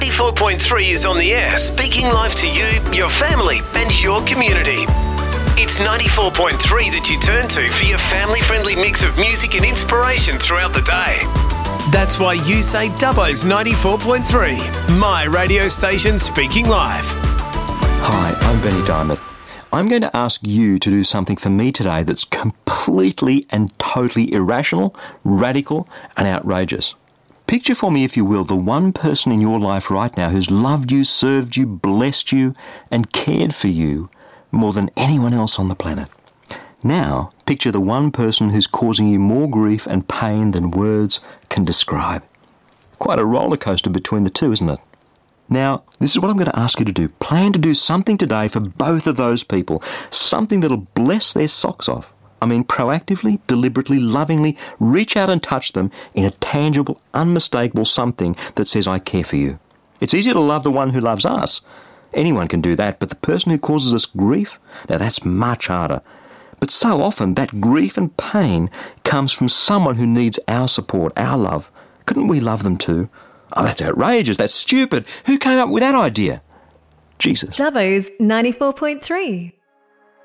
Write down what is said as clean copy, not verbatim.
94.3 is on the air, speaking live to you, your family and your community. It's 94.3 that you turn to for your family-friendly mix of music and inspiration throughout the day. That's why you say Dubbo's 94.3, my radio station speaking live. Hi, I'm Benny Diamond. I'm going to ask you to do something for me today that's completely and totally irrational, radical and outrageous. Picture for me, if you will, the one person in your life right now who's loved you, served you, blessed you, and cared for you more than anyone else on the planet. Now, picture the one person who's causing you more grief and pain than words can describe. Quite a roller coaster between the two, isn't it? Now, this is what I'm going to ask you to do. Plan to do something today for both of those people, something that'll bless their socks off. I mean, proactively, deliberately, lovingly reach out and touch them in a tangible, unmistakable something that says, I care for you. It's easier to love the one who loves us. Anyone can do that, but the person who causes us grief, now that's much harder. But so often, that grief and pain comes from someone who needs our support, our love. Couldn't we love them too? Oh, that's outrageous, that's stupid. Who came up with that idea? Jesus. Dubbo's 94.3.